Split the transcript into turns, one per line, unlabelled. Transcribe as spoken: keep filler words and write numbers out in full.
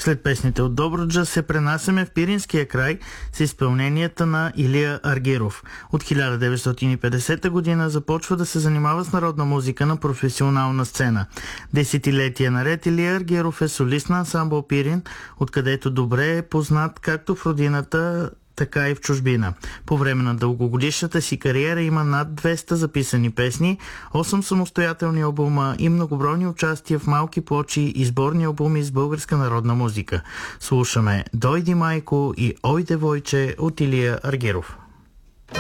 След песните от Добруджа се пренасяме в Пиринския край с изпълненията на Илия Аргиров. От хиляда деветстотин и петдесета година започва да се занимава с народна музика на професионална сцена. Десетилетия наред Илия Аргиров е солист на ансамбъл Пирин, откъдето добре е познат както в родината, така и в чужбина. По време на дългогодишната си кариера има над двеста записани песни, осем самостоятелни албума и многобройни участия в малки плочи и сборни албуми с българска народна музика. Слушаме "Дойди, майко" и "Ой, девойче" от Илия Аргиров.